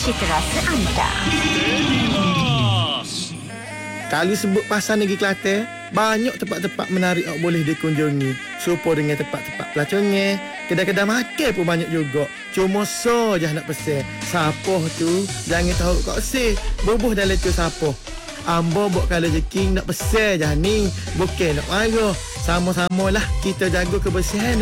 cita rasa anda. Kalau sebut pasal negeri Kelantan, banyak tempat-tempat menarik yang boleh dikunjungi. Serupa dengan tempat-tempat pelacurnya, kedai-kedai makan pun banyak juga. Cuma saja nak pesan, siapa tu jangan tahu kat si. Bubuh dalam tu siapa. Ambo buat kalau rezeki nak pesan je ni. Bukan nak marah. Sama-samalah kita jaga kebersihan